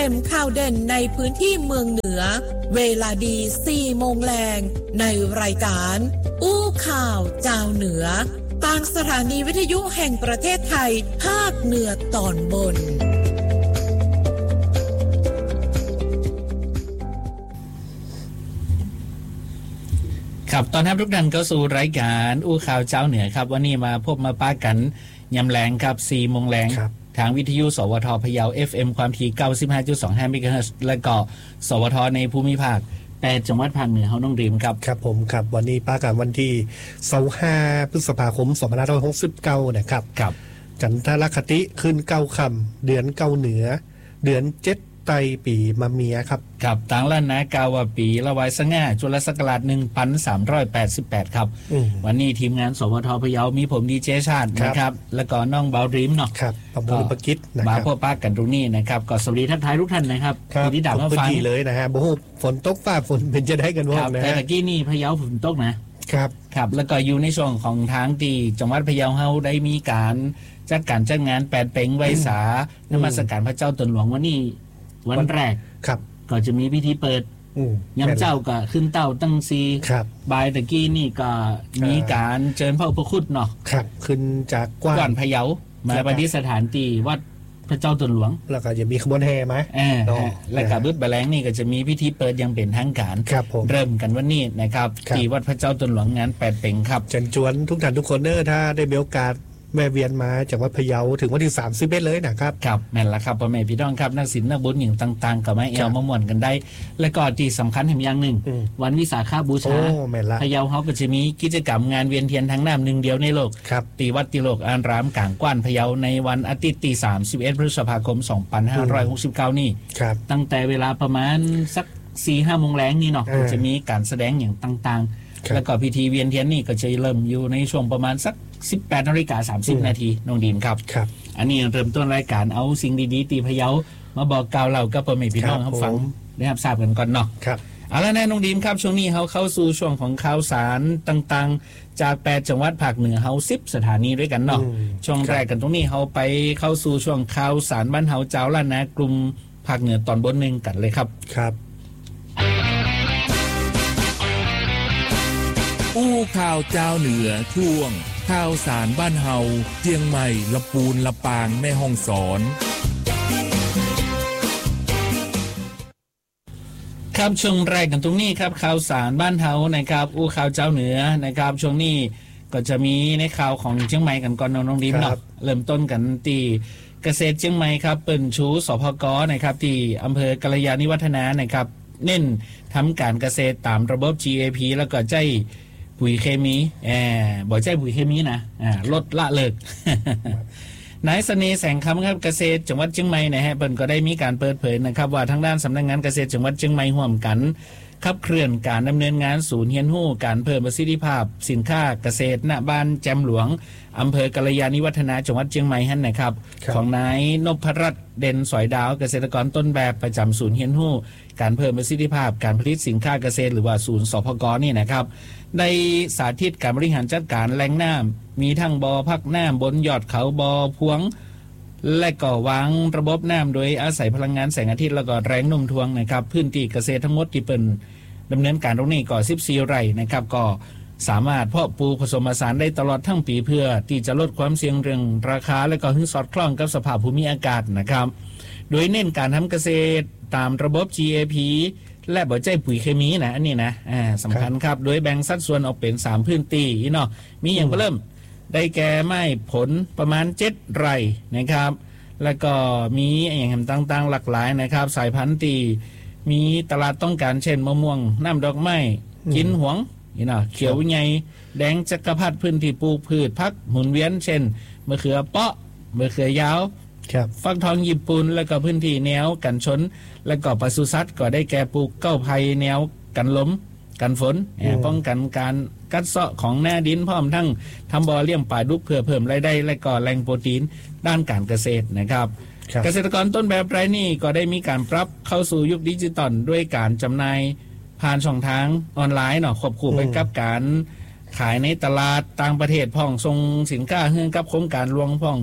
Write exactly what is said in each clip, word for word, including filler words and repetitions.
เต็มข่าวเด่นในพื้นที่เมืองเหนือเวลาดีสี่โมงแรงในรายการอู้ข่าวเจ้าเหนือทางสถานีวิทยุแห่งประเทศไทยภาคเหนือตอนบนครับตอนนี้ทุกท่านก็สู่รายการอู้ข่าวเจ้าเหนือครับวันนี้มาพบมาป้ากันยำแรงครับสี่โมงแรงทางวิทยุสวทพะเยา เอฟ เอ็ม ความถี่ เก้าสิบห้าจุดสองห้า เมกะเฮิรตซ์และก็สวทในภูมิภาคแปดจังหวัดภาคเหนือเฮาน้องดีมครับครับผมครับวันนี้ป้ากันวันที่ยี่สิบห้าพฤษภาคมสองพันห้าร้อยหกสิบเก้านะครับครับจันทรคติขึ้นเก้าค่ำเดือนเก้าเหนือเดือนเจ็ดไตปีมะเมียครับครับต่างล้านนะกาวปีละไว้สง่าจุลศักราชหนึ่งพันสามร้อยแปดสิบแปดครับวันนี้ทีมงานสวทพะเยามีผมดีเจชาตินะครับแล้วก็น้องเบาดรีมเนาะครับประมวลประกิจนะครับมาพ่อป้ากันตรงนี้นะครับก็สวัสดีทักทายทุกท่านนะครับที่ดับมาฟังเลยนะฮะโอ้โหฝนตกฟ้าฝนเป็นจะได้กันว่างนะแต่ตะกี้นี่พะเยาฝนตกนะครับครับแล้วก็อยู่ในช่วงของทางที่จังหวัดพะเยาเฮาได้มีการจัดการจัดงานแปดเพ็งไว้สานมัสการพระเจ้าตนหลวงวันนี้วันแรกครับก็จะมีพิธีเปิดยำเจ้าก็ขึ้นเต้าตั้งซีบายตะกี้นี่ก็มีการเชิญพระอุปคุตเนาะครับขึ้นจากกว้านพะเยามาปฏิสถานที่วัดพระเจ้าตนหลวงแล้วก็จะมีขบวนแห่ไหมอ่าและกับบึ้ดแบลงนี่ก็จะมีพิธีเปิดยังเป็นทางการเริ่มกันวันนี้นะครับที่วัดพระเจ้าตนหลวงงานแปดเพ็งครับเชิญชวนทุกท่านทุกคนเด้อถ้าได้มีโอกาสแม่เวียนมาจากวัดพะเยาถึงวันที่สามสิบเอ็ดเลยนะครับครับแม่นละครับพ่อแม่พี่น้องครับนักศิลป์นักบุญอย่างต่างๆก็มาแอลมาม่วนกันได้และก็ที่สำคัญอีกอย่างหนึ่งวันวิสาขบูชาพะเยาเฮาก็จะมีกิจกรรมงานเวียนเทียนทางน้ำหนึ่งเดียวในโลกตีวัดติโลกอารามกลางกว้านพะเยาในวันอาทิตย์ที่สามสิบเอ็ดพฤษภาคมสองพันห้าร้อยหกสิบเก้านี่ตั้งแต่เวลาประมาณสัก สี่ห้า โมงแรงนี่เนาะจะมีการแสดงอย่างต่างๆแล้วก็พิธีเวียนเทียนนี่ก็จะเริ่มอยู่ในช่วงประมาณสักสิบแปดนาฬิกาสามสิบนาทีน้องดีมครับครับอันนี้เริ่มต้นรายการเอาสิ่งดีๆตีพะเยามาบอกกล่าวเราก็พ่อแม่พี่น้องรับฟังได้รับทราบกันก่อนเนาะครับเอาละแน่น้องดีมครับช่วงนี้เฮาเข้าสู่ช่วงของข่าวสารต่างๆจากแปดจังหวัดภาคเหนือเฮาสิบสถานีด้วยกันเนาะช่วงแรกกันตรงนี้เฮาไปเข้าสู่ช่วงข่าวสารบ้านเฮาเจ้าละนะกลุ่มภาคเหนือตอนบนนึงกันเลยครับครับอู้ข่าวเจ้าเหนือช่วงข่าวสารบ้านเฮาเจียงใหม่ละปูนละปางแม่ฮ่องสอนครับช่วงแรกกันตรงนี้ครับข่าวสารบ้านเฮานะครับอู้ข่าวเจ้าเหนือนะครับช่วงนี้ก็จะมีในข่าวของเชียงใหม่กันก่อนน้องดิมเนาะเริ่มต้นกันที่เกษตรเชียงใหม่ครับเปิ่นชูสพกนะครับที่อำเภอกัลยาณิวัฒนานะครับเน้นทำการเกษตรตามระบบ จี เอ พี แล้วก็ใจปุ๋ยเคมีแอบบ่ใจปุ๋ยเคมีนะอ่าลดละเลิก นายเสน่ห์แสงคำครับเกษตรจังหวัดเชียงใหม่นะฮะเปิ้นก็ได้มีการเปิดเผยนะครับว่าทางด้านสำนักงานเกษตรจังหวัดเชียงใหม่ร่วมกันขับเคลื่อนการดำเนินงานศูนย์เฮียนฮู้การเพิ่มประสิทธิภาพสินค้าเกษตรณบ้านแจมหลวงอำเภอกัลยาณิวัฒนาจังหวัดเชียงใหม่ฮั่นนะครับของนายนพรัตน์เด่นสอยดาวเกษตรกรต้นแบบประจำศูนย์เฮียนฮู้การเพิ่มประสิทธิภาพการผลิตสินค้าเกษตรหรือว่าศูนย์สพกนี่นะครับในสาธิตการบริหารจัดการแหล่งน้ำมีทั้งบ่อพักน้ำบนยอดเขาบ่อพวงและก็วางระบบน้ำโดยอาศัยพลังงานแสงอาทิตย์แล้วก็แรงโน้มถ่วงนะครับพื้นที่เกษตรทั้งหมดที่เป็นดำเนินการตรงนี้ก็สิบสี่ไร่นะครับก็สามารถเพาะปลูกผสมผสานได้ตลอดทั้งปีเพื่อที่จะลดความเสี่ยงเรื่องราคาและก็ให้สอดคล้องกับสภาพภูมิอากาศนะครับโดยเน้นการทำเกษตรตามระบบ จี เอ พี และบ่ใจปุ๋ยเคมีนะอันนี้นะอ่าสำคัญครับโดยแบ่งสัดส่วนออกเป็นสามพื้นที่เนาะมีอย่างเริ่มได้แก่ไม้ผลประมาณเจ็ดไร่นะครับแล้วก็มีอย่างต่างๆหลากหลายนะครับสายพันธุ์ที่มีตลาดต้องการเช่นมะม่วงน้ำดอกไม้กินหวงนี่เนาะเขียวใหญ่แดงจักรพรรดิพื้นที่ปลูกพืชพักหมุนเวียนเช่นมะเขือเปาะมะเขือยาวฟักทองญี่ปุ่นแล้วก็พื้นที่แนวกันชนแล้วก็ปศุสัตว์ก็ได้แก่ปลูกเก้าไผ่แนวกันล้มกันฝนป้องกันการกัดเซาะของหน้าดินพร้อมทั้งทำบ่อเลี้ยงปลาดุกเพื่อเพิ่มรายได้และก็แหล่งโปรตีนด้านการเกษตรนะครับเกษตรกรต้นแบบรายนี้ก็ได้มีการปรับเข้าสู่ยุคดิจิตอลด้วยการจำหน่ายผ่านช่องทางออนไลน์เนาะควบคู่ไปกับการขายในตลาดต่างประเทศพ่องส่งสินค้าเฮือกับโครงการรวงพ่อง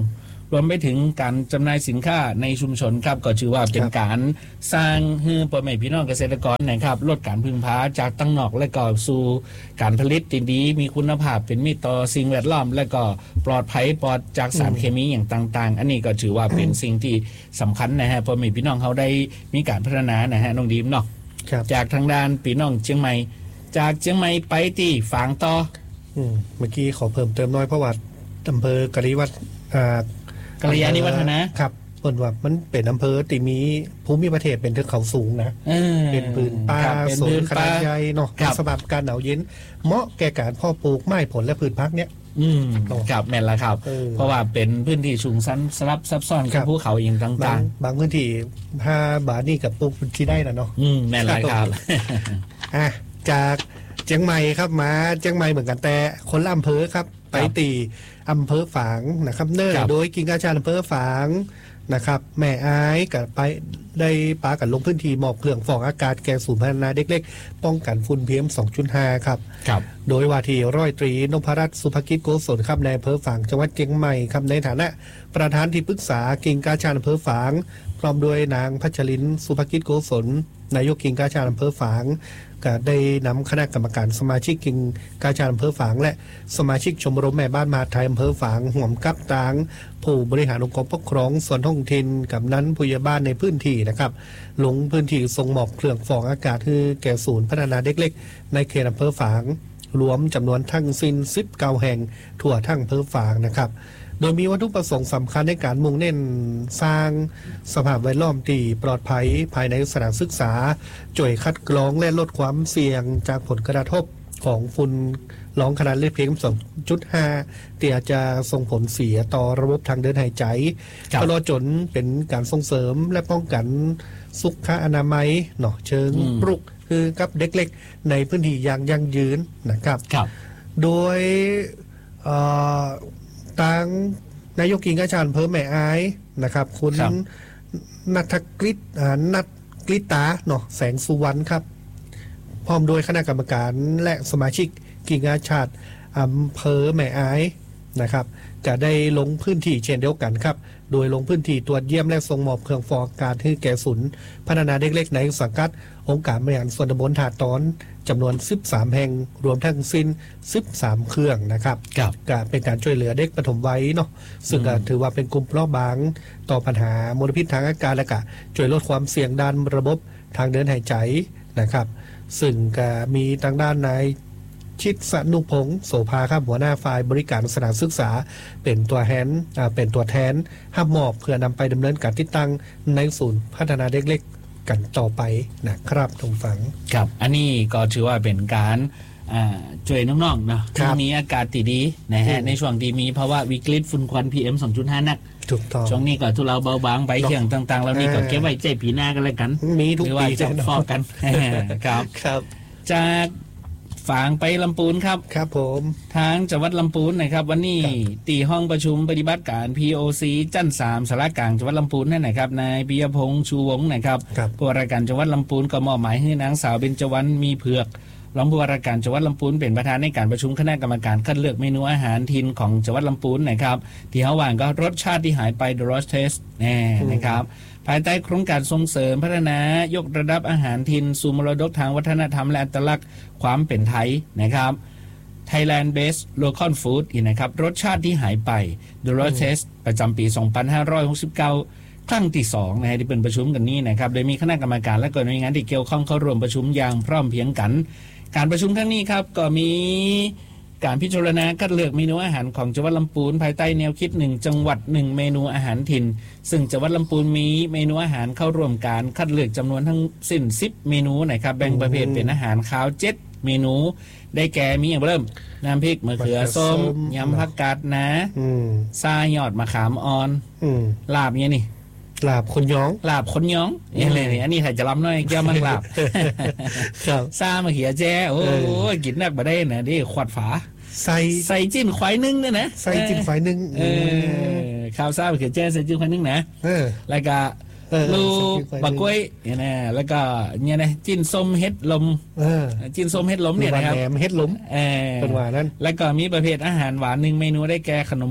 รวมไปถึงการจำหน่ายสินค้าในชุมชนครับก็ถือว่าเป็นการสร้างให้พ่อแม่พี่น้องเกษตรกรนะครับลดการพึ่งพาจากตั้งนอกและก็สู่การผลิตที่ดีมีคุณภาพเป็นมิตรต่อสิ่งแวดล้อมและก็ปลอดภัยปลอดจากสารเคมีอย่างต่างๆอันนี้ก็ถือว่าเป็นสิ่งที่สำคัญนะฮะพ่อแม่พี่น้องเขาได้มีการพัฒนานะฮะน้องดีมเนาะจากทางด้านพี่น้องเชียงใหม่จากเชียงใหม่ไปที่ฝางต่ออืมเมื่อกี้ขอเพิ่มเติมน้อยเพราะว่าอำเภอกะลิวัฒน์อ่ากัลยาณิวัฒนะครับเปิดว่ามันเป็นอำเภอที่มีภูมิประเทศเป็นเทือกเขาสูงนะเป็นพื้นป่าสวนขนาดใหญ่เนาะสภาพการหนาวเย็นเหมาะแก่การเพาะปลูกไม้ผลและพืชพักเนี้ยอืมครับแม่นละครับเพราะว่าเป็นพื้นที่สูงสันสลับซับซ้อนกับภูเขาอย่างต่างๆบางพื้นที่ห้าบาทนี่กับปลูกที่ได้นะเนาะอืมแม่นละครับอ่ะจากเชียงใหม่ครับมาเชียงใหม่เหมือนกันแต่คนละอำเภอครับไปตีอำเภอฝางนะครับเนื่องโดยกิ่งกาชาดอำเภอฝางนะครับแม่อายกับไปได้ปากันลงพื้นที่หมอบเครื่องฟอกอากาศแก่ศูนย์พัฒนาเด็กเล็กป้องกันฝุ่น พี เอ็ม สองจุดห้า ครับโดยว่าที่ร้อยตรีนพรัตน์สุภกิจโกศลครับในอำเภอฝางจังหวัดเชียงใหม่ครับในฐานะประธานที่ปรึกษากิ่งกาชาดอำเภอฝางพร้อมด้วยนางพัชรินสุภกิจโกศลนายกกิ่งกาชาดอำเภอฝางก็ได้นำคณะกรรมการสมาชิกกิ่งกาชาดอำเภอฝางและสมาชิกชมรมแม่บ้านมหาดไทยอำเภอฝางห่วมกับตางผู้บริหารองค์กรปกครองส่วนท้องถิ่นกับนั้นผู้ใหญ่บ้านในพื้นที่นะครับลงพื้นที่ส่งมอบเครื่องฟอกอากาศคือแก่ศูนย์พัฒนาเด็กเล็กในเขตอำเภอฝางรวมจำนวนทั้งสิ้นสิบเก้าแห่งทั่วทั้งอำเภอฝางนะครับโดยมีวัตถุประสงค์สำคัญในการมุ่งเน้นสร้างสภาพแวดล้อมที่ปลอดภัยภายในสถานศึกษาช่วยคัดกรองและลดความเสี่ยงจากผลกระทบของฝุ่นละอองขนาดเล็ก พี เอ็ม สองจุดห้า ที่อาจจะส่งผลเสียต่อระบบทางเดินหายใจตลอดจนเป็นการส่งเสริมและป้องกันสุขอนามัยเนาะเชิงรุกคือกับเด็กเล็กในพื้นที่อย่างยั่งยืนนะครับโดยทางนายกกิ่งกาชาดอำเภอแม่อายนะครับคุณณัฐกฤษนัทกฤษตาเนาะแสงสุวรรณครับพร้อมโดยคณะกรรมการและสมาชิกกิ่งกาชาดอำเภอแม่อายนะครับจะได้ลงพื้นที่เช่นเดียวกันครับโดยลงพื้นที่ตรวจเยี่ยมและส่งมอบเครื่องฟอกอากาศให้แก่ศูนย์พัฒนาเด็กเล็กในสังกัดองค์การบริหารส่วนตำบลถาดตอนจำนวนสิบสามแห่งรวมทั้งสิ้นสิบสามเครื่องนะครับก็เป็นการช่วยเหลือเด็กปฐมวัยเนาะซึ่งก็ถือว่าเป็นกลุ่มเปราะบางต่อปัญหามลพิษทางอากาศและก็ช่วยลดความเสี่ยงด้านระบบทางเดินหายใจนะครับซึ่งก็มีทางด้านนายชิดสนุพงศ์โสภาครับหัวหน้าฝ่ายบริการสถานศึกษาเป็นตัวแทนเป็นตัวแทนห้ามมอบเพื่อนำไปดำเนินการติดตั้งในศูนย์พัฒนาเด็กเล็กกันต่อไปนะครับทุกฝังครับอันนี้ก็ถือว่าเป็นการช่วยน้องๆเนาะช่วงนี้อากาศดีนะฮะในช่วงที่มีภาวะวิกฤตฝุ่นควัน พี เอ็ม สองจุดห้า นักถูกต้องช่วงนี้ก็ทุเราเบาบางไปเรื่องต่างๆแล้วนี่ก็เก็บไว้ใจปีหน้ากันเลยกันมีทุกปีจะฟอกกันครับครับจากฝางไปลำปูนครับครับผมทางจังหวัดลำปูนนะครับวันนี้ตีห้องประชุมปฏิบัติการ พี โอ ซี จันทร์สามสารกลางจังหวัดลำปูนนั่นนะครับนายปิยพงษ์ชูวงศ์นะครับผู้ว่าราชการจังหวัดลำปูนก็มอบหมายให้นางสาวเบญจวรรณมีเผือกรองผู้ว่าราชการจังหวัดลำปูนเป็นประธานในการประชุมคณะกรรมการคัดเลือกเมนูอาหารถิ่นของจังหวัดลำปูนนะครับที่เขาวางก็รสชาติที่หายไป The Lost Taste แน่นะครับภายใต้โครงการส่งเสริมพัฒนายกระดับอาหารถิ่นสู่มรดกทางวัฒนธรรมและอัตลักษณ์ความเป็นไทยนะครับ Thailand Based Local Food อีกนะครับรสชาติที่หายไป The Lost Taste ประจำปีสองพันห้าร้อยหกสิบเก้าครั้งที่สองนะฮะที่เป็นประชุมกันนี้นะครับโดยมีคณะกรรมการและหน่วยงานที่เกี่ยวข้องเข้าร่วมประชุมอย่างพร้อมเพรียงกันการประชุมครั้งนี้ครับก็มีการพิจารณาคัดเลือกเมนูอาหารของจังหวัดลำพูนภายใต้แนวคิดหนึ่งจังหวัดหนึ่งเมนูอาหารถิ่นซึ่งจังหวัดลำพูนมีเมนูอาหารเข้าร่วมการคัดเลือกจำนวนทั้งสิ้นสิบเมนูนะครับแบ่งประเภทเป็นอาหารขาวเจ็ดเมนูได้แก่มีอย่างเริ่มน้ำพริกมะเขือส้มยำผักกาดนะซาหยอดมะขามอ่อนลาบเนี่ยนี่ลาบคนย้องลาบคนย้องนี่เลยนี่อันนี้ถ้าจะล้ำน้อยแก้วมันลาบซามาเขียแจ้โอ้ยกินนักมาได้นะดิขวดฝาใส่ใส่จิ้นควายนึ่งเนี่ยนะใส่จิ้นควายนึ่งข้าวซามาเขียแจ้ใส่จิ้นควายนึ่งนะแล้วก็ลูบักกล้วยเนี่ยนะแล้วก็เนี่ยนะจิ้นส้มเฮ็ดลมจิ้นส้มเฮ็ดลมเนี่ยนะครับแหนมเฮ็ดลมเป็นว่านั้นแล้วก็มีประเภทอาหารหวานหนึ่งเมนูได้แก่ขนมปุ๊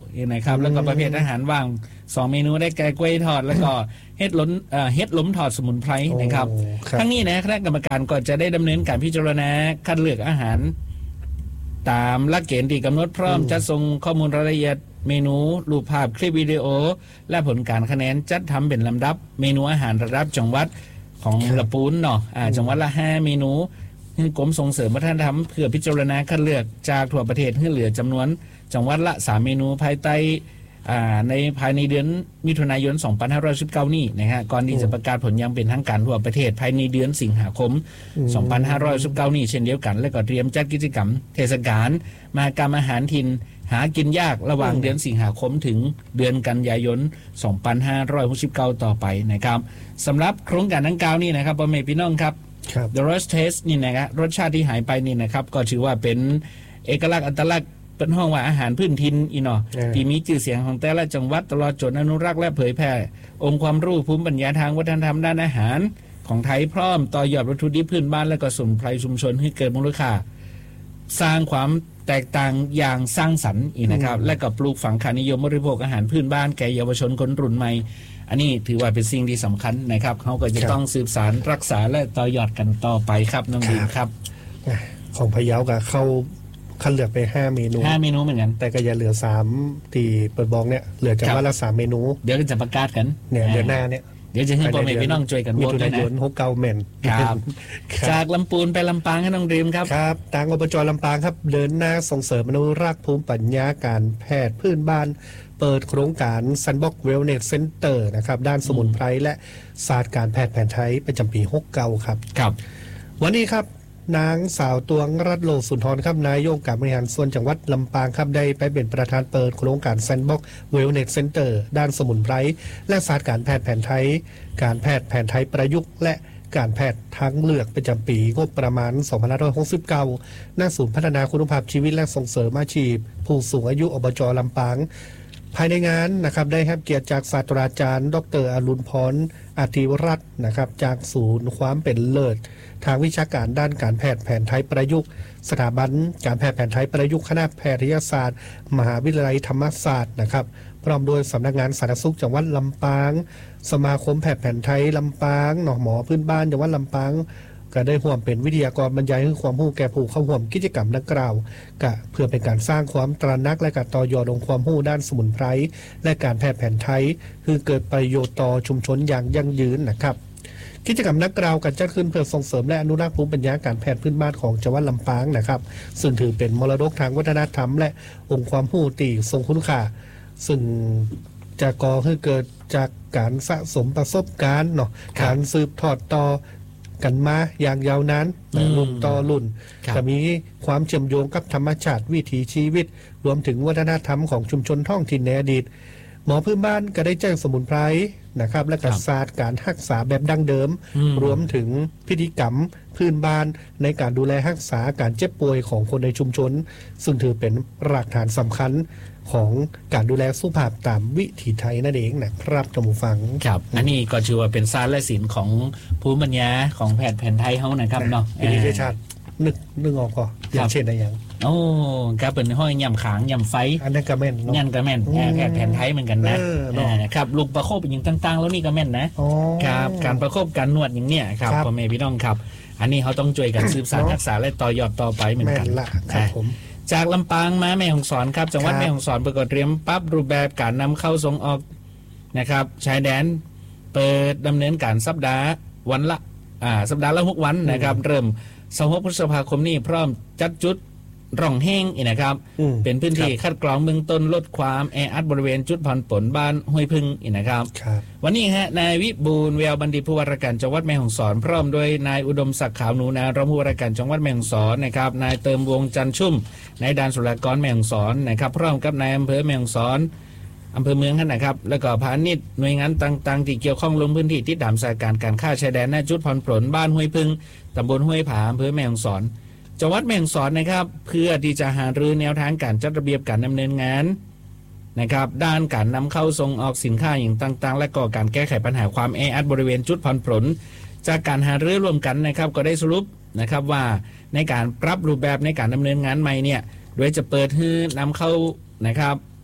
นะครับแล้วก็ประเภทอาหารว่างสองเมนูได้แก่กล้วยทอดแล้วก็เฮ็ดล้นเอ่อเฮ็ดล้มทอดสมุนไพรนะครับทั้งนี้นะคณะกรรมการก็จะได้ดำเนินการพิจารณาคัดเลือกอาหารตามหลักเกณฑ์ที่กำหนดพร้อมจัดส่งข้อมูลรายละเอียดเมนูรูปภาพคลิปวิดีโอและผลการคะแนนจัดทำเป็นลำดับเมนูอาหารระดับจังหวัดของละปูนเนาะอ่าจังหวัดละห้าเมนูกรมส่งเสริมวัฒนธรรมเพื่อพิจารณาคัดเลือกจากทั่วประเทศให้เหลือจำนวนจังหวัดละสามเมนูภายใต้ในภายในเดือนมิถุนายนสองพันห้าร้อยสิบเก้านี้นะฮะก่อนที่จะประกาศผลอยังเป็นทางการทั่วประเทศภายในเดือนสิงหาคมสองพันห้าร้อยสิบเก้านี้เช่นเดียวกันและก็เตรียมจัดกิจกรรมเทศกาลมหกรรมอาหารถิ่นหากินยากระหว่างเดือนสิงหาคมถึงเดือนกันยายนสองพันห้าร้อยหกสิบเก้าต่อไปนะครับสำหรับโครงการดังกล่าวนี้นะครับพ่อแม่พี่น้องครับ The Roast Taste นี่นะครับรสชาติที่หายไปนี่นะครับก็ถือว่าเป็นเอกลักษณ์อัตลักษณ์เป็นห้องว่าอาหารพื้นถิ่นอีเนาะที่มีชื่อเสียงของแต่ละจังหวัดตลอดจนอนุรักษ์และเผยแพร่องค์ความรู้ภูมิปัญญาทางวัฒนธรรมด้านอาหารของไทยพร้อมต่อยอดวัตถุดิบพื้นบ้านและก็สมุนไพรชุมชนให้เกิดมูลค่าสร้างความแตกต่างอย่างสร้างสรรค์อีกนะครับและก็ปลูกฝังค่านิยมบริโภคอาหารพื้นบ้านแก่เยาวชนคนรุ่นใหม่อันนี้ถือว่าเป็นสิ่งที่สำคัญนะครับเขาก็จะต้องสืบสานรักษาและต่อยอดกันต่อไปครับน้องดินครับของพะเยากับเข้าคัดเลือกไปห้าเมนูห้าเมนูเหมือนกันแต่ก็อย่าเหลือสามที่เปิดบอกเนี่ยเหลือจากว่าละสามเมนูเดี๋ยวจะประกาศกันเนี่ยเดือนหน้าเนี่ยเดี๋ยวจะให้พ่อแม่พี่น้องช่วยกันโหวตด้วยนะหกเก้าเมนครับจากลำปูนไปลำปางให้น้องดิมครับครับทางอบจลำปางครับเดินหน้าส่งเสริมอนุรักษ์ภูมิปัญญาการแพทย์พื้นบ้านเปิดโครงการ Sandbox Wellness Center นะครับด้านสมุนไพรและศาสตร์การแพทย์แผนไทยประจำปีหกเก้าครับครับวันนี้ครับนางสาวตวงรัตน์โลสุนทรครับนายกองค์การบริหารส่วนจังหวัดลำปางครับได้ไปเป็นประธานเปิดโครงการ Sandbox Wellness Center ด้านสมุนไพรและศาสตร์การแพทย์แผนไทยการแพทย์แผนไทยประยุกต์และการแพทย์ทางเลือกประจำปีงบประมาณสองพันห้าร้อยหกสิบเก้าณศูนย์พัฒนาคุณภาพชีวิตและส่งเสริมอาชีพผู้สูงอายุอบจลำปางภายในงานนะครับได้รับเกียรติจากศาสตราจารย์ดรอรุณพรอาทิวรัตน์นะครับจากศูนย์ความเป็นเลิศทางวิชาการด้านการแพทย์แผนไทยประยุกต์สถาบันการแพทย์แผนไทยประยุกต์คณะแพทยศาสตร์มหาวิทยาลัยธรรมศาสตร์นะครับพร้อมโดยสำนักงานสาธารณสุขจังหวัดลำปางสมาคมแพทย์แผนไทยลำปางหนอหมอพื้นบ้านจังหวัดลำปางก็ได้ร่วมเป็นวิทยากรบรรยายให้ความรู้แก่ผู้เข้าร่วมกิจกรรมดังกล่าวก็เพื่อเป็นการสร้างความตระหนักและการต่อยอดองค์ความรู้ด้านสมุนไพรและการแพทย์แผนไทยคือเกิดประโยชน์ต่อชุมชนอย่างยั่งยืนนะครับกิจกรรมดังกล่าวกันจัดขึ้นเพื่อส่งเสริมและอนุรักษ์ภูมิปัญญาการแพทย์พื้นบ้านของจังหวัดลำปางนะครับซึ่งถือเป็นมรดกทางวัฒนธรรมและองค์ความรู้ที่ทรงคุณค่าซึ่งจะก่อให้เกิดจากการสะสมประสบการณ์เนาะการสืบทอดต่อกันมาอย่างยาวนานรุ่นต่อรุ่นจะมีความเชื่อมโยงกับธรรมชาติวิถีชีวิตรวมถึงวัฒนธรรมของชุมชนท้องถิ่นในอดีตหมอพื้นบ้านก็ได้แจ้งสมุนไพรนะครับและก็ศาสตร์การรักษาแบบดั้งเดิมรวมถึงพิธีกรรมพื้นบ้านในการดูแลรักษาการเจ็บป่วยของคนในชุมชนซึ่งถือเป็นรากฐานสำคัญของการดูแลสุขภาพตามวิถีไทยนั่นเองนะครับท่านผู้ฟังครับอันนี้ก็ถือว่าเป็นศาสตร์และศิลป์ของภูมิปัญญาของแพทย์แผนไทยเฮานะครับเนาะวิธีชาตินึกนึกออกก่อนอย่างเช่นอะไรอย่างโอ้ก็เป็นห้อยยำขางยำไฟอันนั้นก็แม่นยันก็แม่นแพทย์แผนไทยเหมือนกันนะครับลูกประคบอย่างต่างๆแล้วนี่ก็แม่นนะครับการประคบการนวดอย่างเนี้ยครับพ่อแม่พี่น้องครับอันนี้เขาต้องช่วยกันสืบสานรักษาและต่อยอดต่อไปเหมือนกันครับผมจากลำปางมาแม่ฮ่องสอนครับจังหวัดแม่ฮ่องสอนประกอบเตรียมปรับรูปแบบการนำเข้าส่งออกนะครับชายแดนเปิดดำเนินการสัปดาห์วันละอ่าสัปดาห์ละหกวันนะครับเริ่มสองพฤษภาคมนี้พร้อมจัดจุดร่องแห้งอีกนะครับเป็นพื้นที่คัดกรองเบื้องต้นลดความแออัดบริเวณจุดผ่อนปลนบ้านห้วยพึ่งอีกนะครับวันนี้ฮะนายวิบูลย์แววบัณฑิตผู้ว่าราชการจังหวัดแม่ฮ่องสอนพร้อมด้วยนายอุดมศักดิ์ขาวหนูนารองผู้ว่าราชการจังหวัดแม่ฮ่องสอนนะครับนายเติมวงจันทร์ชุ่มนายด่านศุลกากรแม่ฮ่องสอนนะครับพร้อมกับนายอำเภอแม่ฮ่องสอนอำเภอเมืองท่านนะครับแล้วก็พาณิชย์หน่วยงานต่างๆที่เกี่ยวข้องลงพื้นที่ติดตามสถานการณ์การฆ่าชายแดนณจุดผ่อนปลนบ้านห้วยพึ่งตำบลห้วยผาอำเภอแม่ฮ่องสอนจังหวัดแม่ฮ่องสอนนะครับเพื่อที่จะหารือแนวทางการจัดระเบียบการดำเนินงานนะครับด้านการนำเข้าส่งออกสินค้าอย่างต่างๆและก็การแก้ไขปัญหาความแออัดบริเวณจุดผ่อนปลนจากการหารือร่วมกันนะครับก็ได้สรุปนะครับว่าในการปรับรูปแบบในการดำเนินงานใหม่เนี่ยโดยจะเปิดให้นำเข้านะครับ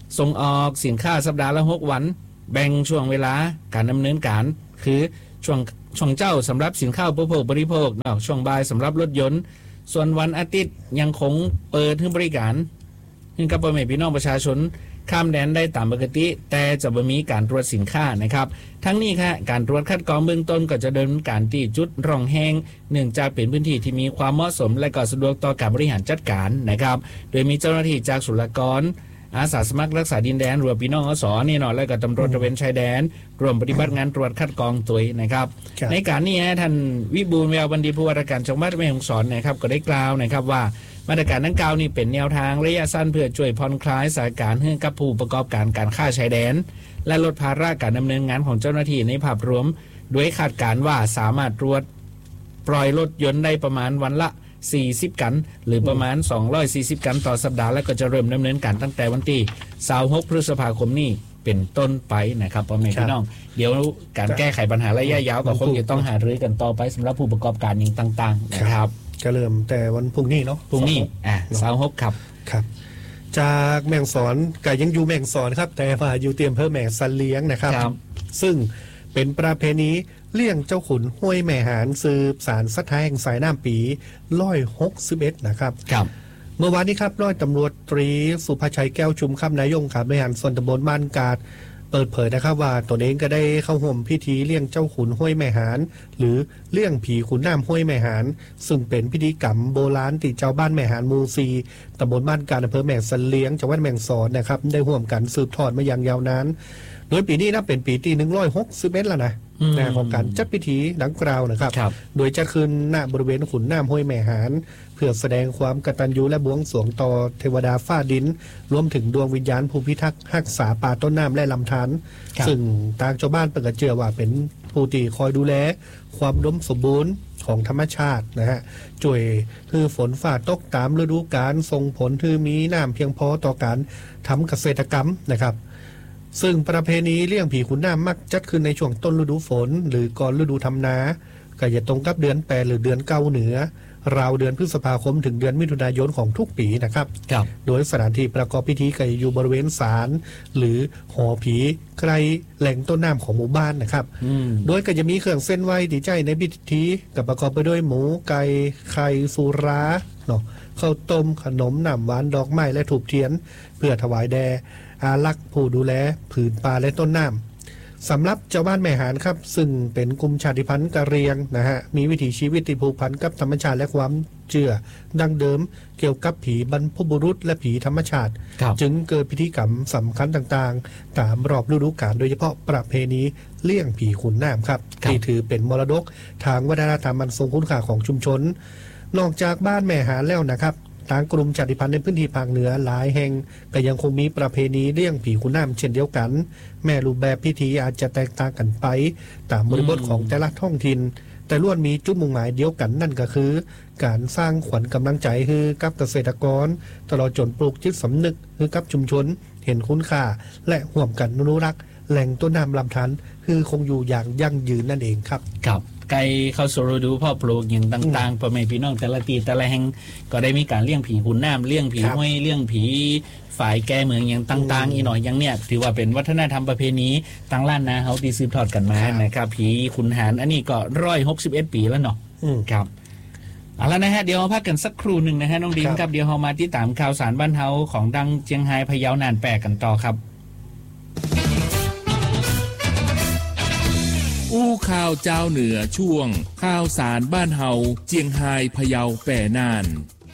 ส่งออกสินค้าสัปดาห์ละหกวันแบ่งช่วงเวลาการดำเนินการคือช่วงช่วงเจ้าสำหรับสินค้าอุปโภคบริโภคเนาะช่วงบ่ายสำหรับรถยนต์ส่วนวันอาทิตย์ยังคงเปิดให้บริการให้กับพ่อแม่พี่น้องประชาชนข้ามแดนได้ตามปกติแต่จะไม่มีการตรวจสินค้านะครับทั้งนี้ค่ะการตรวจคัดกรองเบื้องต้นก็จะดำเนินการที่จุดร่องแห้งเนื่องจากเป็นพื้นที่ที่มีความเหมาะสมและก็สะดวกต่อการบริหารจัดการนะครับโดยมีเจ้าหน้าที่จากศุลกากรอาสาสมัครรักษาดินแดนรวมพี่น้องอสนี่เนาะและก็ตำรวจตระเวนชายแดนรวมปฏิบัติงานตรวจคัดกรองตัวนะครับในการนี้ท่านวิบูลย์แววบรรดีผู้ว่าราชการจังหวัดแม่ฮ่องสอนนะครับก็ได้กล่าวนะครับว่ามาตรการดังกล่าวนี้เป็นแนวทางระยะสั้นเพื่อช่วยผ่อนคลายสถานการณ์ให้กับผู้ประกอบการการค้าชายแดนและลดภาระการดำเนินงานของเจ้าหน้าที่ในภาพรวมโดยคาดการณ์ว่าสามารถตรวจปล่อยรถยนต์ได้ประมาณวันละสี่สิบกันหรือประมาณสองร้อยสี่สิบกันต่อสัปดาห์และก็จะเริ่มดำเนินการตั้งแต่วันที่ยี่สิบหกพฤษภาคมนี้เป็นต้นไปนะครับพ่อแม่พี่น้องเดี๋ยวการแก้ไขปัญหาระยะยาวก็คงจะต้องหารือกันต่อไปสำหรับผู้ประกอบการอย่างต่างๆนะครับจะเริ่มแต่วันพรุ่งนี้เนาะพรุ่งนี้อ่ายี่สิบหกครับครับจากแม่ฮ่องสอนก็ยังอยู่แม่ฮ่องสอนครับแต่ว่าอยู่เตรียมเพิ่มแม่สันเลี้ยงนะครับซึ่งเป็นประเพณีเลี้ยงเจ้าขุนห้วยแม่หานสืบสารศรัทธาแห่งสายน้ำปีร้อยหกสิบเอ็ดนะครับครับเมื่อวานนี้ครับร้อยตำรวจตรีสุภชัยแก้วชุมคำนายงครับบริหารส่วนตำบลบ้านกาดเปิดเผยนะครับว่าตนเองก็ได้เข้าห่มพิธีเลี้ยงเจ้าขุนห้วยแม่หานหรือเลี้ยงผีขุนน้ำห้วยแม่หานซึ่งเป็นพิธีกรรมโบราณที่เจ้าบ้านแม่หานมูซีตำบลบ้านกาดอำเภอแม่สันเลี้ยงจังหวัดแม่ฮ่องสอนนะครับได้ร่วมกันสืบทอดมาอย่างยาวนานโดยปีนี้นับเป็นปีที่หนึ่งร้อยหกสิบเอ็ดแล้วนะนะของการจัดพิธีดังกล่าวนะครับโดยจัดขึ้นณบริเวณขุนน้ำห้วยแม่หานเพื่อแสดงความกตัญญูและบวงสรวงต่อเทวดาฟ้าดินรวมถึงดวงวิญญาณผู้พิทักษ์รักษาป่าต้นน้ำและลำธารซึ่งทางชาวบ้านเปิดเชื่อว่าเป็นผู้ที่คอยดูแลความอุดมสมบูรณ์ของธรรมชาตินะฮะช่วยคือฝนฝ่าตกตามฤดูกาลส่งผลคือมีน้ำเพียงพอต่อการทำเกษตรกรรมนะครับซึ่งประเพณีเลี้ยงผีขุนน้ำมักจัดขึ้นในช่วงต้นฤดูฝนหรือก่อนฤดูทำนาก็จะตรงกับเดือนแปดหรือเดือนเก้าเหนือราวเดือนพฤษภาคมถึงเดือนมิถุนายนของทุกปีนะครับโดยสถานที่ประกอบพิธีก็อยู่บริเวณศาลหรือหอผีใกล้แหล่งต้นน้ำของหมู่บ้านนะครับโดยก็จะมีเครื่องเส้นไหว้ที่ใช้ในพิธีกับประกอบไปด้วยหมูไก่ไข่สุราเนาะข้าวต้มขนมน้ำหวานดอกไม้และถูกเทียนเพื่อถวายแด่อารักษ์ผู้ดูแลผืนป่าและต้นน้ำสำหรับเจ้าบ้านแม่หานครับซึ่งเป็นกลุ่มชาติพันธุ์กะเหรี่ยงนะฮะมีวิถีชีวิตที่ผูกพันกับธรรมชาติและความเชื่อดั้งเดิมเกี่ยวกับผีบรรพบุรุษและผีธรรมชาติจึงเกิดพิธีกรรมสำคัญต่างๆตามรอบฤดูกาลโดยเฉพาะประเพณีเลี้ยงผีขุนน้ำครับที่ถือเป็นมรดกทางวัฒนธรรมอันทรงคุณค่าของชุมชนนอกจากบ้านแม่หานแล้วนะครับทางกลุ่มชาติพันธุ์ในพื้นที่ภาคเหนือหลายแห่งก็ยังคงมีประเพณีเลี้ยงผีขุนน้ำเช่นเดียวกันแม้รูปแบบพิธีอาจจะแตกต่างกันไปตามบริบทของแต่ละท้องถิ่นแต่ล้วนมีจุดมุ่งหมายเดียวกันนั่นก็คือการสร้างขวัญกำลังใจให้กับเกษตรกรตลอดจนปลูกจิตสำนึกให้กับชุมชนเห็นคุณค่าและร่วมกันอนุรักษ์แหล่งต้นน้ำลำธารคือคงอยู่อย่างยั่งยืนนั่นเองครับครับไก่เข้าสู่ฤดูพ่อปลูกอย่างต่างๆพ่อแม่พี่น้องแต่ละตีแต่ละแห่งก็ได้มีการเลี้ยงผีขุนน้ำเลี้ยงผีห้วยเลี้ยงผีฝ่ายแก่เมืองอย่างต่างๆอีหน่อยอย่างเนี้ยถือว่าเป็นวัฒนธรรมประเพณีต่างล้านนาเฮาที่สืบทอดกันมานะครับผีขุนหารอันนี้ก็ร้อยหกสิบเอ็ดปีแล้วเนาะครับเอาละนะฮะเดี๋ยวเราพักกันสักครู่หนึ่งนะฮะน้องดิงครับเดี๋ยวเรามาติดตามข่าวสารบ้านเฮาของดังเจียงไฮ้พะเยานานแปะกันต่อครับอู้ข่าวเจ้าเหนือช่วงข่าวสารบ้านเฮาเจียงไฮ้พะเยาแปะนาน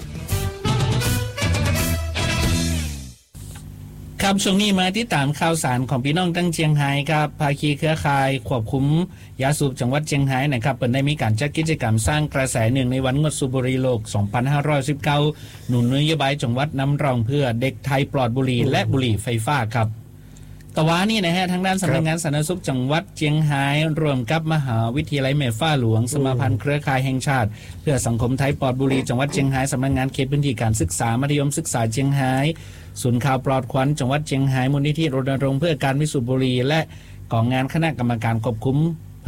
ครับช่วงนี้มาที่ตามข่าวสารของพี่น้องตั้งเชียงไฮ้ครับภาคีเครือข่ายควบคุมยาสูบจังหวัดเชียงไฮ้นะครับเปิดได้มีการจัดกิจกรรมสร้างกระแสหนึ่งในวันงดสูบบุหรี่โลกสองพันห้าร้อยสิบเก้าหนุนนโยบายจังหวัดนำร่องเพื่อเด็กไทยปลอดบุหรี่และบุหรี่ไฟฟ้าครับแต่ว่านี่นะฮะทางด้านสำนักงานสาธารณสุขจังหวัดเชียงไฮ้รวมกับมหาวิทยาลัยแม่ฟ้าหลวงสมาพันธ์เครือข่ายแห่งชาติเพื่อสังคมไทยปลอดบุหรี่จังหวัดเชียงไฮ้สำนักงานเขตพื้นที่การศึกษามัธยมศึกษาเชียงไฮ้ศูนย์ข่าวปลอดควันจังหวัดเชียงไฮ้มูลนิธิรณรงค์เพื่อการไม่สูบบุหรี่และกองงานคณะกรรมการควบคุมผ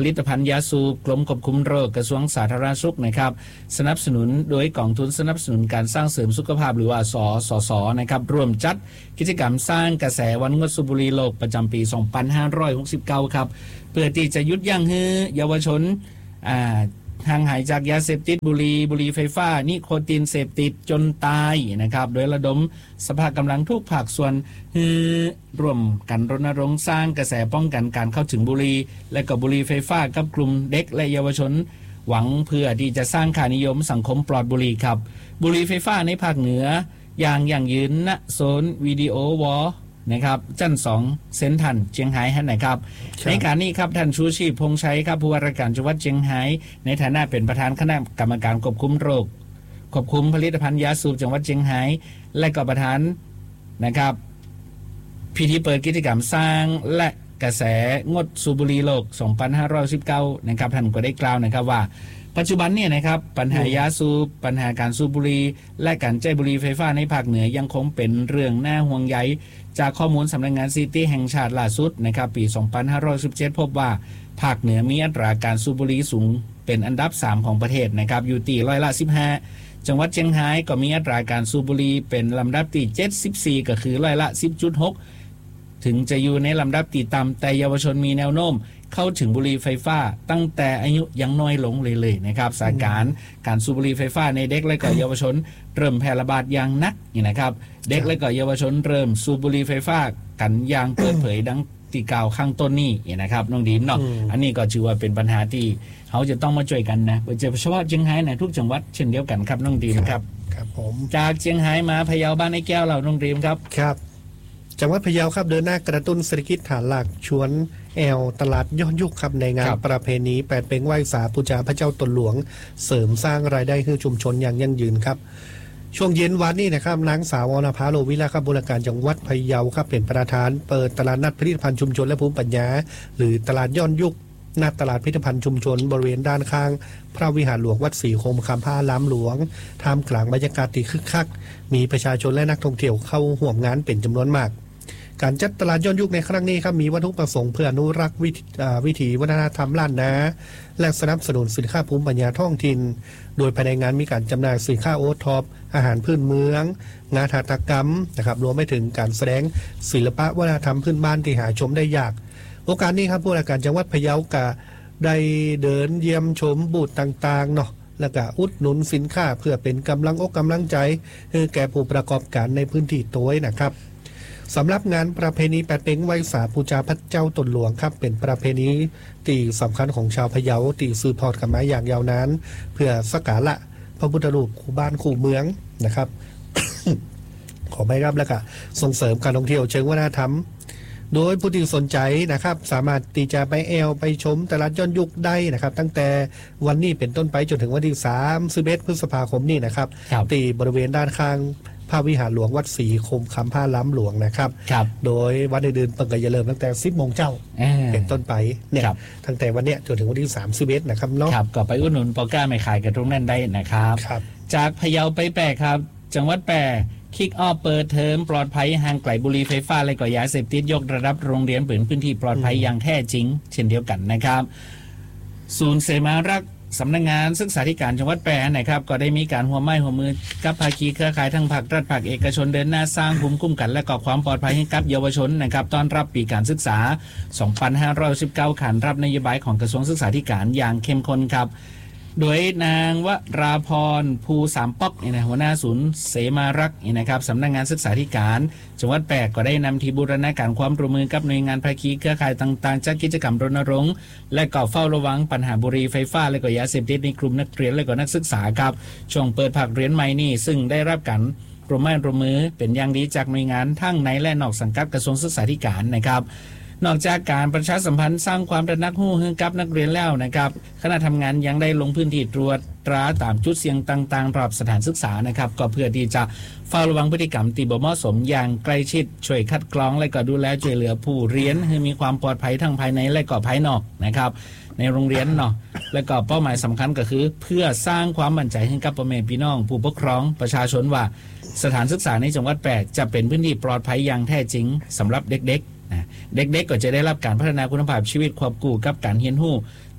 ลิตภัณฑ์ยาสูบกรมควบคุมโรคกระทรวงสาธารณสุขนะครับสนับสนุนโดยกองทุนสนับสนุนการสร้างเสริมสุขภาพหรือว่าสสสนะครับร่วมจัดกิจกรรมสร้างกระแสวันงดสูบบุหรี่โลกประจำปี สองพันห้าร้อยหกสิบเก้า ครับเพื่อที่จะยุดยั้งให้เยาวชนอ่าห่างหายจากยาเสพติดบุหรี่บุหรี่ไฟฟ้านิโคตินเสพติดจนตายนะครับโดยระดมสภาพกำลังทุกภาคส่วนฮือร่วมกันรณรงค์สร้างกระแสป้องกันการเข้าถึงบุหรี่และก็บุหรี่ไฟฟ้ากับกลุ่มเด็กและเยาวชนหวังเพื่อที่จะสร้างค่านิยมสังคมปลอดบุหรี่ครับบุหรี่ไฟฟ้าในภาคเหนืออย่างอย่างยืนณโซนวิดีโอวอลนะครับจันทร์สองเซนทันเชียงไฮ้ให้นะครับในการนี้ครับท่านชูชีพพงษ์ชัยครับผู้ว่าราชการจังหวัดเชียงไฮ้ในฐานะเป็นประธานคณะกรรมการควบคุมโรคควบคุมผลิตภัณฑ์ยาสูบจังหวัดเชียงไฮ้และก็ประธานนะครับพิธีเปิดกิจกรรมสร้างและกระแสงดสูบบุหรี่โลก สองพันห้าร้อยสิบเก้า นะครับท่านก็ได้กล่าวนะครับว่าปัจจุบันเนี่ยนะครับปัญหายาสูบปัญหาการสูบบุหรี่และการใช้บุหรี่ไฟฟ้าในภาคเหนือยังคงเป็นเรื่องน่าห่วงใยจากข้อมูลสำนักงานสถิติแห่งชาติล่าสุดนะครับปี สองพันห้าร้อยสิบเจ็ด พบว่าภาคเหนือมีอัตราการสูบบุหรี่สูงเป็นอันดับสามของประเทศนะครับอยู่ที่ร้อยละสิบห้าจังหวัดเชียงรายก็มีอัตราการสูบบุหรี่เป็นลำดับที่เจ็ดสิบสี่ก็คือร้อยละ สิบจุดหก ถึงจะอยู่ในลำดับที่ต่ำแต่เยาวชนมีแนวโน้มเข้าถึงบุหรี่ไฟฟ้าตั้งแต่อายุยังน้อยลงเลยๆนะครับสถานการณ์การสูบบุหรี่ไฟฟ้าในเด็กและก็เยาวชนเริ่มแพร่ระบาดอย่างหนักนี่นะครับเด็กและก็เยาวชนเริ่มสูบบุหรี่ไฟฟ้ากันอย่างเปิดเผยดังที่กล่าวข้างต้นนี้นะครับน้องดีมเนาะอันนี้ก็ถือว่าเป็นปัญหาที่เขาจะต้องมาช่วยกันนะเฉพาะเชียงรายนะทุกจังหวัดเช่นเดียวกันครับน้องดีมครับครับผมจากเชียงรายมาพะเยาบ้านไอ้แก้วเราน้องดีมครับครับจังหวัดพะเยาครับเดินหน้ากระตุ้นเศรษฐกิจฐานหลักชวนแอลตลาดย้อนยุคครับในงานประเพณีแปดเพ็งไหว้สาปูชาพระเจ้าตนหลวงเสริมสร้างรายได้ให้ชุมชนอย่างยั่งยืนครับช่วงเย็นวันนี้นะครับนางสาวอรภาโลวิลาครับบริการจังหวัดพะเยาครับเป็นประธานเปิดตลาดนัดผลิตภัณฑ์ชุมชนและภูมิปัญญาหรือตลาดย้อนยุคณตลาดผลิตภัณฑ์ชุมชนบริเวณด้านข้างพระวิหารหลวงวัดศรีโคมคำพาล้ำหลวงท่ามกลางบรรยากาศที่คึกคักมีประชาชนและนักท่องเที่ยวเข้าร่วมงานเป็นจำนวนมากการจัดตลาดย้อนยุคในครั้งนี้ครับมีวัตถุประสงค์เพื่ออนุรักษ์วิถีวัฒนธรรมล้านนาและสนับสนุนสินค้าภูมิปัญญาท้องถิ่นโดยภายในงานมีการจำหน่ายสินค้าโอท็อปอาหารพื้นเมืองงานหัตถกรรมนะครับรวมไปถึงการแสดงศิลปะวัฒนธรรมพื้นบ้านที่หาชมได้ยากโอกาสนี้ครับผู้ว่าการจังหวัดพะเยาก็ได้เดินเยี่ยมชมบูธต่างๆเนาะแล้วก็อุดหนุนสินค้าเพื่อเป็นกำลังอกกำลังใจให้แก่ผู้ประกอบการในพื้นที่ตัวนะครับสำหรับงานประเพณีแปดเพ็งไหว้สาปูชาพระเจ้าตนหลวงครับเป็นประเพณีที่สำคัญของชาวพะเยาที่สืบทอดกันมาอย่างยาวนานเพื่อสักการะพระพุทธรูปคู่บ้านคู่เมืองนะครับ ขอไม่รับแล้วก็ส่งเสริมการท่องเที่ยวเชิงวัฒนธรรมโดยผู้ที่สนใจนะครับสามารถที่จะไปแอลไปชมตลาดย้อนยุคได้นะครับตั้งแต่วันนี้เป็นต้นไปจนถึงวันที่สามสิบเอ็ดพฤษภาคมนี้นะครับที่บริเวณด้านข้างพระวิหารหลวงวัดศรีโคมคำพาล้ำหลวงนะครับโดยวันอื่นๆเปิดก็จะเริ่มตั้งแต่สิบโมงเช้าเป็นต้นไปเนี่ยตั้งแต่วันเนี้ยจนถึงวันที่สามสิบเอ็ดนะครับเนาะก็ไปอุดหนุนปอก้าไม่ขายกันตรงนั้นได้นะครับจากพะเยาไปแปะครับจังหวัดแปะคิกออฟเปิดเทอมปลอดภัยห่างไกลบุหรี่ไฟฟ้าและก็ยาเสพติดยกระดับโรงเรียนเป็นพื้นที่ปลอดภัยอย่างแท้จริงเช่นเดียวกันนะครับศูนย์เสมารักษ์สำนักงานศึกษาธิการจังหวัดแปรนะครับก็ได้มีการหัวไม้หัวมือกับภาคีเครือข่ายทั้งภาครัฐภาคเอกชนเดินหน้าสร้างภูมิคุ้มกันและก็ความปลอดภัยให้กับเยาวชนนะครับต้อนรับปีการศึกษา สองพันห้าร้อยสิบเก้า ขานรับนโยบายของกระทรวงศึกษาธิการอย่างเข้มข้นครับโดยนางวราพรภูสามป๊อกนี่นะหัวหน้าศูนย์เสมารักษ์นี่นะครับสำนักงานศึกษาธิการจังหวัดแปรก็ได้นำทีบูรณาการความร่วมมือกับหน่วยงานภาคีเครือข่ายต่างๆจัดกิจกรรมรณรงค์และก็เฝ้าระวังปัญหาบุหรี่ไฟฟ้าและก็ยาเสพติดในกลุ่มนักเรียนและก็นักศึกษาครับช่วงเปิดภาคเรียนใหม่นี่ซึ่งได้รับการร่วมร่วมมือเป็นอย่างดีจากหน่วยงานทั้งในและนอกสังกัดกระทรวงศึกษาธิการนะครับนอกจากการประชาสัมพันธ์สร้างความตระหนักรู้ให้กับนักเรียนแล้วนะครับคณะทำงานยังได้ลงพื้นที่ตรวจตราตามจุดเสี่ยงต่างๆรอบสถานศึกษานะครับก็เพื่อที่จะเฝ้าระวังพฤติกรรมที่บ่เหมาะสมอย่างใกล้ชิดช่วยคัดกรองและก็ดูแลช่วยเหลือผู้เรียนให้มีความปลอดภัยทั้งภายในและก็ภายนอกนะครับในโรงเรียนเนาะและก็เป้าหมายสำคัญก็คือเพื่อสร้างความมั่นใจให้กับพ่อแม่พี่น้องผู้ปกครองประชาชนว่าสถานศึกษาในจังหวัดแปรจะเป็นพื้นที่ปลอดภัยอย่างแท้จริงสำหรับเด็กๆเด็กๆก็จะได้รับการพัฒนาคุณภาพชีวิตควบคู่กับการเรียนรู้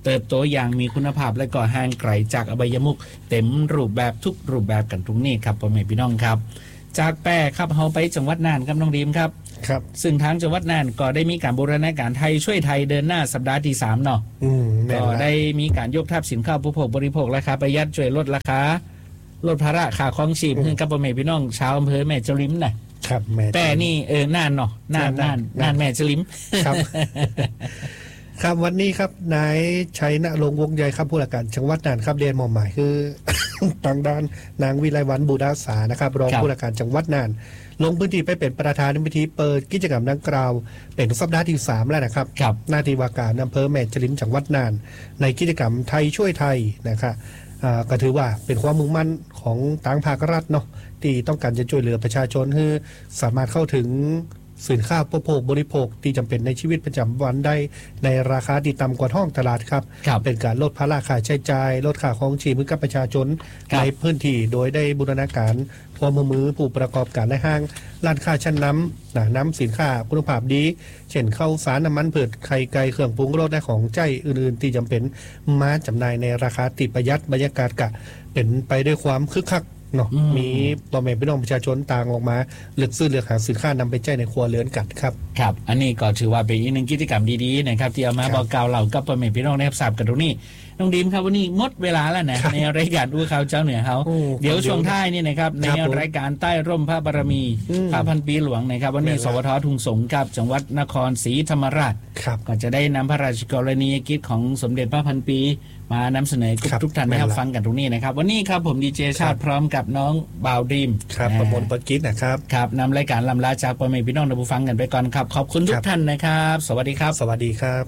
เติบโตอย่างมีคุณภาพและก็ห่างไกลจากอบายมุขเต็มรูปแบบทุกรูปแบบกันตรงนี้ครับพ่อแม่พี่น้องครับจากแปรครับเฮาไปจังหวัดน่านครับน้องดีมครับครับซึ่งทางจังหวัดน่านก็ได้มีการบูรณาการไทยช่วยไทยเดินหน้าสัปดาห์ที่สามเนาะก็ได้มีการยกทัพสินค้าผู้บริโภคราคาประหยัดช่วยลดราคาลดภาระค่าครองชีพให้กับพ่อแม่พี่น้องชาวอำเภอแม่จริมนะครับแต่นี่เออน่านเนาะน่านน่านน่านแม่จริมครับครับวันนี้ครับนายชัยณรงค์วงใหญ่ครับผู้ว่าการจังหวัดน่านครับเรียนมอหมายคือ ทางด้านนางวิไลวรรณบูดาสานะครับรองผู้ว่าการจังหวัดน่านลงพื้นที่ไปเป็นประธานในพิธีเปิดกิจกรรมดังกล่าวเป็นสัปดาห์ที่สามแล้วนะครับหน้าที่ว่าการอำเภอแม่จริมจังหวัดน่านในกิจกรรมไทยช่วยไทยนะครับก็ถือว่าเป็นความมุ่งมั่นของทางภาครัฐเนาะที่ต้องการจะช่วยเหลือประชาชนให้สามารถเข้าถึงสินค้าอุปโภคบริโภคที่จำเป็นในชีวิตประจำวันได้ในราคาที่ต่ำกว่าท้องตลาดครับเป็นการลดภาระค่าใช้จ่ายลดค่าของชีพให้กับประชาชนในพื้นที่โดยได้บูรณาการความมือผู้ประกอบการในห้างร้านค้าชั้นนำนะน้ำสินค้าคุณภาพดีเช่นข้าวสารน้ำมันพืชไข่ไก่เครื่องปรุงรสและของใจอื่นๆที่จำเป็นมาจำหน่ายในราคาติดประหยัดบรรยากาศกะเป็นไปด้วยความคึกคักเนาะมีพ่อแม่พี่น้องประชาชนต่างออกมาเลือกซื้อเลือกหาสินค้านำไปใช้ในครัวเรือนกันครับครับอันนี้ก็ถือว่าเป็นอีกหนึ่งกิจกรรมดีๆนะครับที่เอามาบอกกล่าวเรากับพ่อแม่พี่น้องได้รับทราบกันตรงนี้น้องดีมครับวันนี้หมดเวลาแล้วนะในรายการอู้ข่าวเจ้าเหนือเขาเดี๋ยวช่วงท้ายนี่นะครับในรายการใต้ร่มพระบารมีพระพันปีหลวงนะครับวันนี้สวททุ่งสงครับจังหวัดนครศรีธรรมราชก็จะได้นำพระราชกรณียกิจของสมเด็จพระพันปีมานำเสนอทุกท่านให้ฟังกันตรงนี้นะครับวันนี้ครับผมดีเจชาติพร้อมกับน้องบ่าวดีมครับประมวลประกิจนะครับครับนำรายการลำลาจากพ่อแม่พี่น้องผู้ฟังกันไปก่อนครับขอบคุณทุกท่านนะครับสวัสดีครับสวัสดีครับ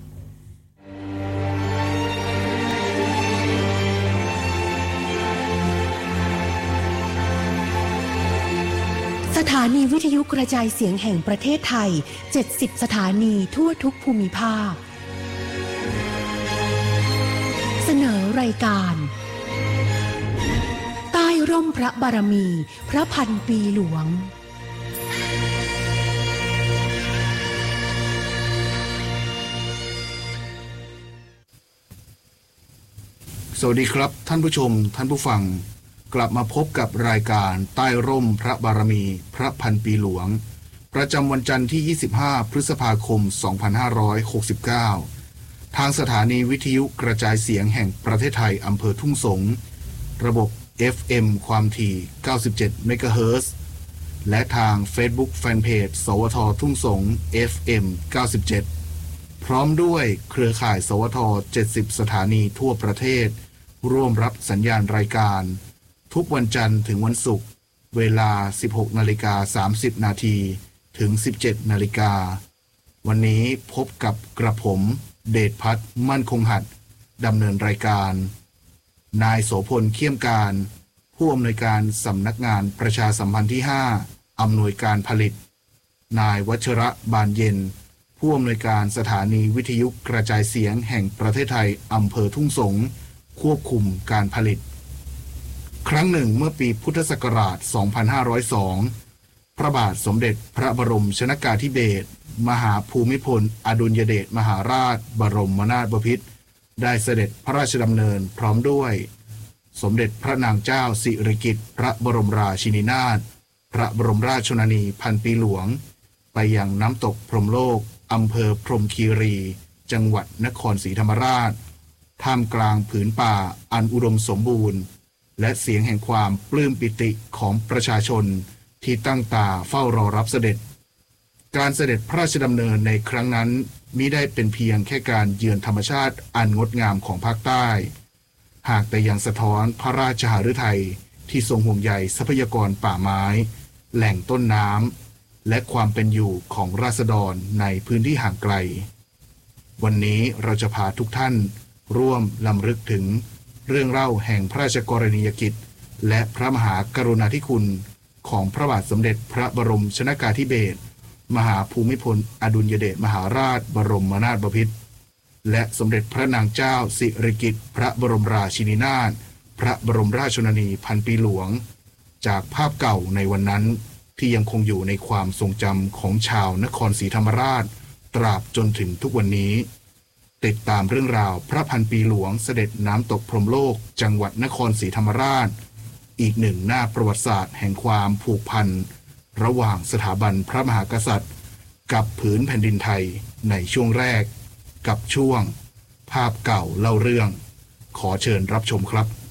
สถานีวิทยุกระจายเสียงแห่งประเทศไทยเจ็ดสิบสถานีทั่วทุกภูมิภาคเสนอรายการใต้ร่มพระบารมีพระพันปีหลวงสวัสดีครับท่านผู้ชมท่านผู้ฟังกลับมาพบกับรายการใต้ร่มพระบารมีพระพันปีหลวงประจำวันจันทร์ที่ยี่สิบห้าพฤษภาคมสองพันห้าร้อยหกสิบเก้าทางสถานีวิทยุกระจายเสียงแห่งประเทศไทยอำเภอทุ่งสงระบบ เอฟ เอ็ม ความถี่เก้าสิบเจ็ดเมกะเฮิรตซ์และทาง Facebook Fanpage สวททุ่งสง เอฟ เอ็ม เก้าสิบเจ็ดพร้อมด้วยเครือข่ายสวทเจ็ดสิบสถานีทั่วประเทศร่วมรับสัญญาณรายการทุกวันจันทร์ถึงวันศุกร์เวลา สิบหกนาฬิกาสามสิบนาทีถึง สิบเจ็ดนาฬิกาวันนี้พบกับกระผมเดชพัฒน์มั่นคงหัดดำเนินรายการนายโสพลเขี้ยมการผู้อำนวยการสำนักงานประชาสัมพันธ์ที่ห้าอำนวยการผลิตนายวัชระบานเย็นผู้อำนวยการสถานีวิทยุกระจายเสียงแห่งประเทศไทยอำเภอทุ่งสงควบคุมการผลิตครั้งหนึ่งเมื่อปีพุทธศักราช สองพันห้าร้อยสอง พระบาทสมเด็จพระบรมชนกาธิเบศรมหาภูมิพลอดุลยเดชมหาราชบรมนาถบพิตรได้เสด็จพระราชดำเนินพร้อมด้วยสมเด็จพระนางเจ้าสิริกิติ์พระบรมราชินีนาถพระบรมราชชนนีพันปีหลวงไปยังน้ำตกพรหมโลกอำเภอพรหมคีรีจังหวัดนครศรีธรรมราชท่ามกลางผืนป่าอันอุดมสมบูรณ์และเสียงแห่งความปลื้มปิติของประชาชนที่ตั้งตาเฝ้ารอรับเสด็จการเสด็จพระราชดำเนินในครั้งนั้นมิได้เป็นเพียงแค่การเยือนธรรมชาติอันงดงามของภาคใต้หากแต่ยังสะท้อนพระราชหฤทัยที่ทรงห่วงใยทรัพยากรป่าไม้แหล่งต้นน้ำและความเป็นอยู่ของราษฎรในพื้นที่ห่างไกลวันนี้เราจะพาทุกท่านร่วมรำลึกถึงเรื่องเล่าแห่งพระราชกรณียกิจและพระมหากรุณาธิคุณของพระบาทสมเด็จพระบรมชนกาธิเบศรมหาภูมิพลอดุลยเดชมหาราชบรมนาถบพิตรและสมเด็จพระนางเจ้าสิริกิติ์พระบรมราชินีนาถพระบรมราชชนนีพันปีหลวงจากภาพเก่าในวันนั้นที่ยังคงอยู่ในความทรงจำของชาวนครศรีธรรมราชตราบจนถึงทุกวันนี้ติดตามเรื่องราวพระพันปีหลวงเสด็จน้ำตกพรหมโลกจังหวัดนครศรีธรรมราชอีกหนึ่งหน้าประวัติศาสตร์แห่งความผูกพันระหว่างสถาบันพระมหากษัตริย์กับผืนแผ่นดินไทยในช่วงแรกกับช่วงภาพเก่าเล่าเรื่องขอเชิญรับชมครับ